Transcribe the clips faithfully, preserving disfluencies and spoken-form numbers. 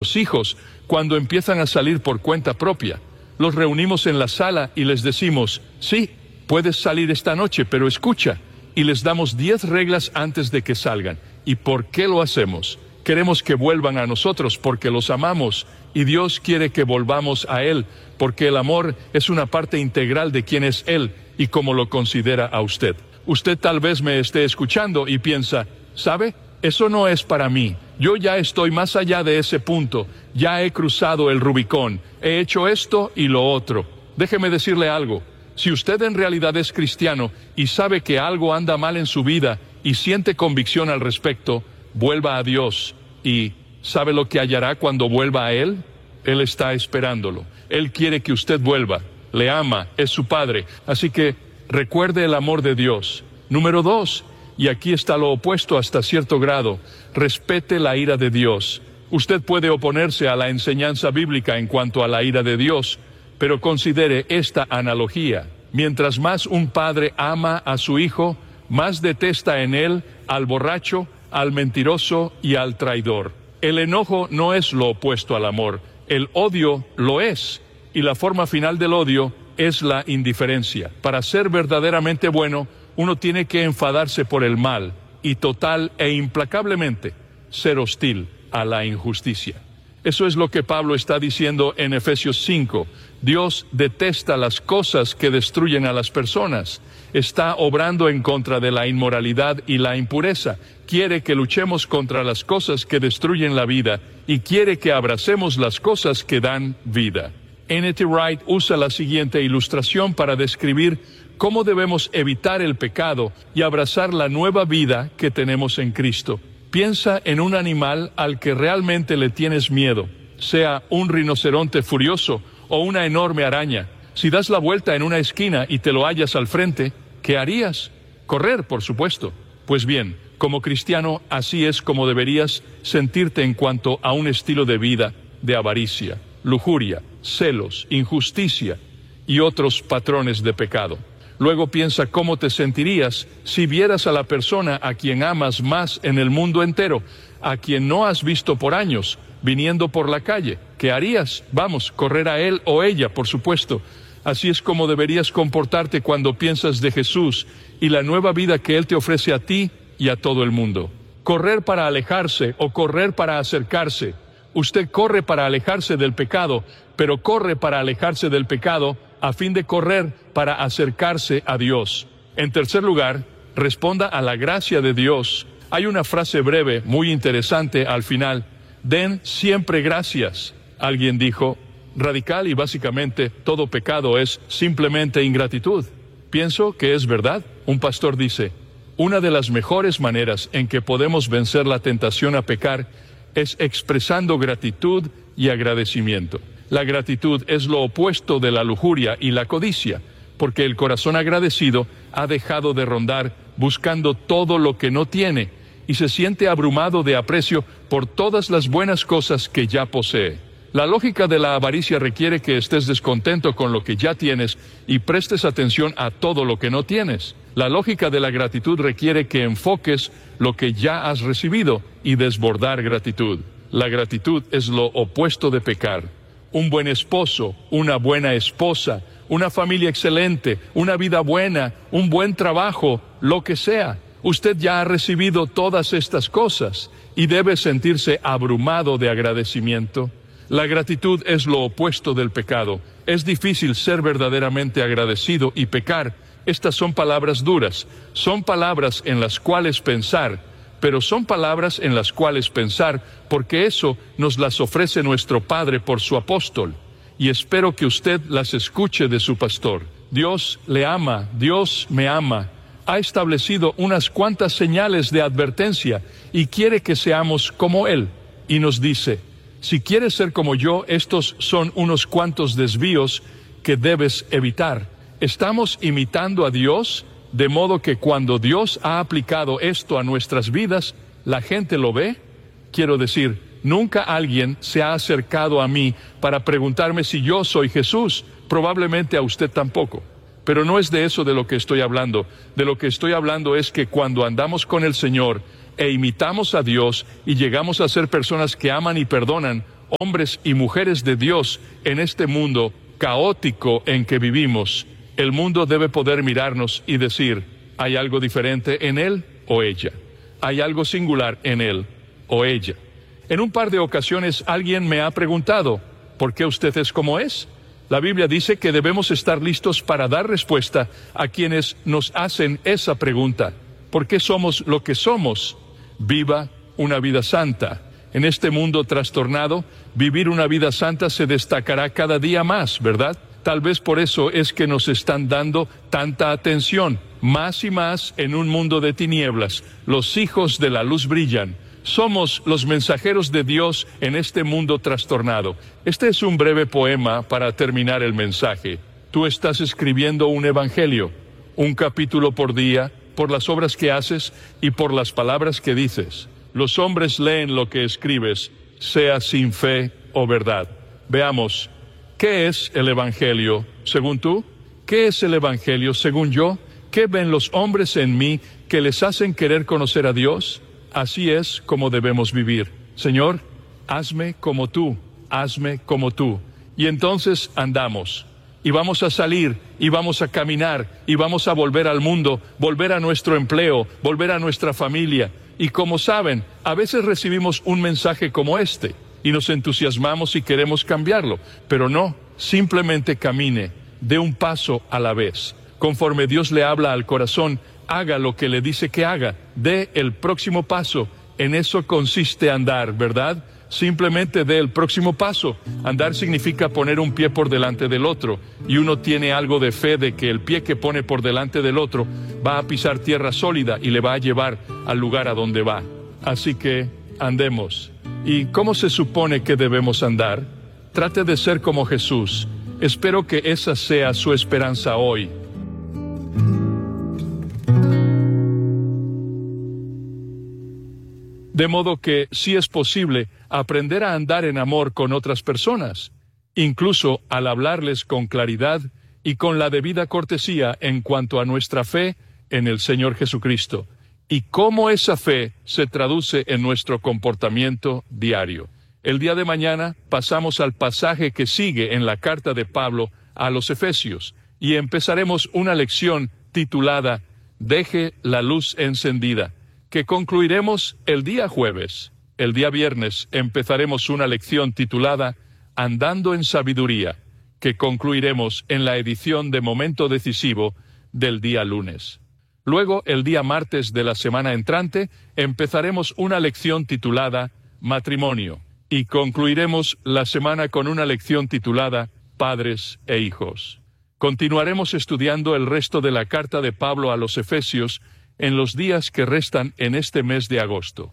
nuestros hijos cuando empiezan a salir por cuenta propia. Los reunimos en la sala y les decimos, sí, puedes salir esta noche, pero escucha, y les damos diez reglas antes de que salgan. ¿Y por qué lo hacemos? Queremos que vuelvan a nosotros porque los amamos, y Dios quiere que volvamos a Él, porque el amor es una parte integral de quién es Él y cómo lo considera a usted. Usted tal vez me esté escuchando y piensa, ¿sabe? Eso no es para mí. Yo ya estoy más allá de ese punto. Ya he cruzado el Rubicón. He hecho esto y lo otro. Déjeme decirle algo. Si usted en realidad es cristiano y sabe que algo anda mal en su vida y siente convicción al respecto, vuelva a Dios. ¿Y sabe lo que hallará cuando vuelva a Él? Él está esperándolo. Él quiere que usted vuelva. Le ama, es su Padre. Así que recuerde el amor de Dios. Número dos, y aquí está lo opuesto hasta cierto grado, respete la ira de Dios. Usted puede oponerse a la enseñanza bíblica en cuanto a la ira de Dios, pero considere esta analogía. Mientras más un padre ama a su hijo, más detesta en él al borracho, al mentiroso y al traidor. El enojo no es lo opuesto al amor, el odio lo es, y la forma final del odio es la indiferencia. Para ser verdaderamente bueno, uno tiene que enfadarse por el mal y total e implacablemente ser hostil a la injusticia. Eso es lo que Pablo está diciendo en Efesios cinco. Dios detesta las cosas que destruyen a las personas. Está obrando en contra de la inmoralidad y la impureza. Quiere que luchemos contra las cosas que destruyen la vida y quiere que abracemos las cosas que dan vida. N T Wright usa la siguiente ilustración para describir cómo debemos evitar el pecado y abrazar la nueva vida que tenemos en Cristo. Piensa en un animal al que realmente le tienes miedo, sea un rinoceronte furioso o una enorme araña. Si das la vuelta en una esquina y te lo hallas al frente, ¿qué harías? Correr, por supuesto. Pues bien, como cristiano, así es como deberías sentirte en cuanto a un estilo de vida de avaricia, lujuria, celos, injusticia y otros patrones de pecado. Luego piensa cómo te sentirías si vieras a la persona a quien amas más en el mundo entero, a quien no has visto por años, viniendo por la calle. ¿Qué harías? Vamos, correr a él o ella, por supuesto. Así es como deberías comportarte cuando piensas de Jesús y la nueva vida que Él te ofrece a ti y a todo el mundo. Correr para alejarse o correr para acercarse. Usted corre para alejarse del pecado, pero corre para alejarse del pecado a fin de correr para acercarse a Dios. En tercer lugar, responda a la gracia de Dios. Hay una frase breve, muy interesante al final. Den siempre gracias. Alguien dijo, radical y básicamente todo pecado es simplemente ingratitud. Pienso que es verdad. Un pastor dice, una de las mejores maneras en que podemos vencer la tentación a pecar es expresando gratitud y agradecimiento. La gratitud es lo opuesto de la lujuria y la codicia, porque el corazón agradecido ha dejado de rondar buscando todo lo que no tiene y se siente abrumado de aprecio por todas las buenas cosas que ya posee. La lógica de la avaricia requiere que estés descontento con lo que ya tienes y prestes atención a todo lo que no tienes. La lógica de la gratitud requiere que enfoques lo que ya has recibido y desbordar gratitud. La gratitud es lo opuesto de pecar. Un buen esposo, una buena esposa, una familia excelente, una vida buena, un buen trabajo, lo que sea. Usted ya ha recibido todas estas cosas y debe sentirse abrumado de agradecimiento. La gratitud es lo opuesto del pecado. Es difícil ser verdaderamente agradecido y pecar. Estas son palabras duras, son palabras en las cuales pensar, pero son palabras en las cuales pensar porque eso nos las ofrece nuestro Padre por su apóstol. Y espero que usted las escuche de su pastor. Dios le ama, Dios me ama. Ha establecido unas cuantas señales de advertencia y quiere que seamos como Él. Y nos dice, si quieres ser como yo, estos son unos cuantos desvíos que debes evitar. ¿Estamos imitando a Dios? De modo que cuando Dios ha aplicado esto a nuestras vidas, ¿la gente lo ve? Quiero decir, nunca alguien se ha acercado a mí para preguntarme si yo soy Jesús. Probablemente a usted tampoco. Pero no es de eso de lo que estoy hablando. De lo que estoy hablando es que cuando andamos con el Señor e imitamos a Dios y llegamos a ser personas que aman y perdonan, hombres y mujeres de Dios en este mundo caótico en que vivimos, el mundo debe poder mirarnos y decir, ¿hay algo diferente en él o ella? ¿Hay algo singular en él o ella? En un par de ocasiones alguien me ha preguntado, ¿por qué usted es como es? La Biblia dice que debemos estar listos para dar respuesta a quienes nos hacen esa pregunta. ¿Por qué somos lo que somos? Viva una vida santa. En este mundo trastornado, vivir una vida santa se destacará cada día más, ¿verdad? Tal vez por eso es que nos están dando tanta atención. Más y más en un mundo de tinieblas, los hijos de la luz brillan. Somos los mensajeros de Dios en este mundo trastornado. Este es un breve poema para terminar el mensaje. Tú estás escribiendo un evangelio, un capítulo por día, por las obras que haces y por las palabras que dices. Los hombres leen lo que escribes, sea sin fe o verdad. Veamos, ¿qué es el evangelio según tú? ¿Qué es el evangelio según yo? ¿Qué ven los hombres en mí que les hacen querer conocer a Dios? Así es como debemos vivir. Señor, hazme como tú, hazme como tú. Y entonces andamos, y vamos a salir, y vamos a caminar, y vamos a volver al mundo, volver a nuestro empleo, volver a nuestra familia. Y como saben, a veces recibimos un mensaje como este, y nos entusiasmamos y queremos cambiarlo. Pero no, simplemente camine, dé un paso a la vez. Conforme Dios le habla al corazón, haga lo que le dice que haga, dé el próximo paso. En eso consiste andar, ¿verdad? Simplemente dé el próximo paso. Andar significa poner un pie por delante del otro, y uno tiene algo de fe de que el pie que pone por delante del otro va a pisar tierra sólida y le va a llevar al lugar a donde va. Así que andemos. ¿Y cómo se supone que debemos andar? Trate de ser como Jesús. Espero que esa sea su esperanza hoy. De modo que, si es posible, aprender a andar en amor con otras personas, incluso al hablarles con claridad y con la debida cortesía en cuanto a nuestra fe en el Señor Jesucristo, y cómo esa fe se traduce en nuestro comportamiento diario. El día de mañana pasamos al pasaje que sigue en la carta de Pablo a los Efesios, y empezaremos una lección titulada Deje la luz encendida, que concluiremos el día jueves. El día viernes empezaremos una lección titulada Andando en Sabiduría, que concluiremos en la edición de Momento Decisivo del día lunes. Luego, el día martes de la semana entrante, empezaremos una lección titulada Matrimonio, y concluiremos la semana con una lección titulada Padres e Hijos. Continuaremos estudiando el resto de la carta de Pablo a los Efesios en los días que restan en este mes de agosto.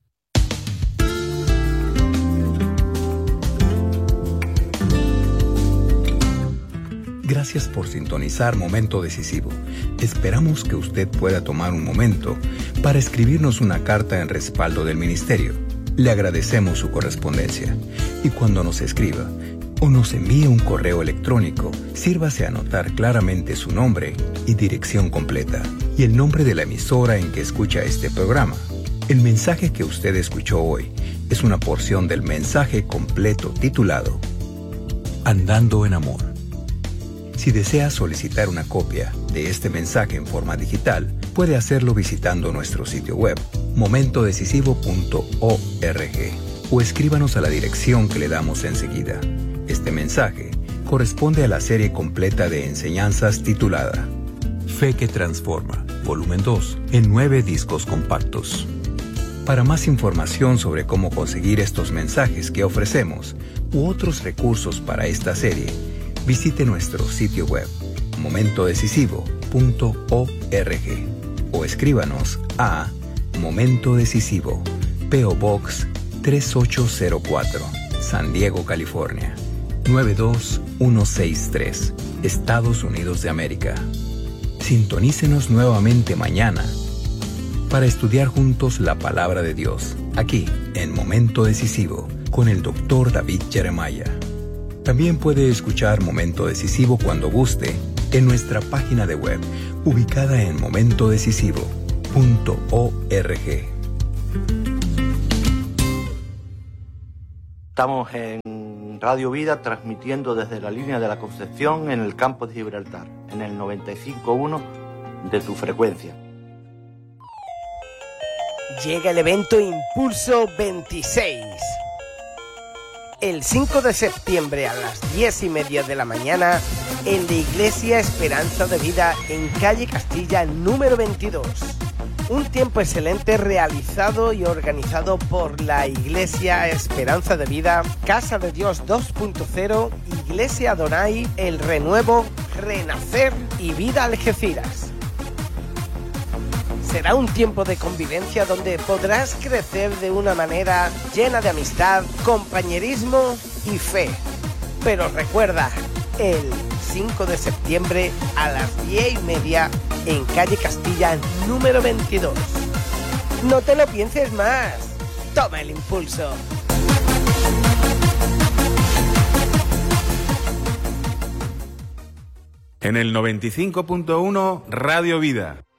Gracias por sintonizar Momento Decisivo. Esperamos que usted pueda tomar un momento para escribirnos una carta en respaldo del ministerio. Le agradecemos su correspondencia. Y cuando nos escriba o nos envíe un correo electrónico, sírvase a anotar claramente su nombre y dirección completa, y el nombre de la emisora en que escucha este programa. El mensaje que usted escuchó hoy es una porción del mensaje completo titulado Andando en Amor. Si desea solicitar una copia de este mensaje en forma digital, puede hacerlo visitando nuestro sitio web, momento decisivo punto org, o escríbanos a la dirección que le damos enseguida. Este mensaje corresponde a la serie completa de enseñanzas titulada Fe que Transforma, volumen dos, en nueve discos compactos. Para más información sobre cómo conseguir estos mensajes que ofrecemos u otros recursos para esta serie, visite nuestro sitio web, momento decisivo punto org, o escríbanos a Momento Decisivo, P O Box tres ocho cero cuatro, San Diego, California, nueve dos uno seis tres, Estados Unidos de América. Sintonícenos nuevamente mañana para estudiar juntos la Palabra de Dios, aquí en Momento Decisivo, con el doctor David Jeremiah. También puede escuchar Momento Decisivo cuando guste en nuestra página de web, ubicada en momento decisivo punto org. Estamos en Radio Vida transmitiendo desde la línea de la Concepción en el campo de Gibraltar, en el noventa y cinco punto uno de tu frecuencia. Llega el evento Impulso veintiséis. El cinco de septiembre a las diez y media de la mañana en la Iglesia Esperanza de Vida en calle Castilla número veintidós. Un tiempo excelente realizado y organizado por la Iglesia Esperanza de Vida, Casa de Dios dos punto cero, Iglesia Adonai, El Renuevo, Renacer y Vida Algeciras. Será un tiempo de convivencia donde podrás crecer de una manera llena de amistad, compañerismo y fe. Pero recuerda, el cinco de septiembre a las diez y media en calle Castilla número veintidós. No te lo pienses más. Toma el impulso. En el noventa y cinco punto uno Radio Vida.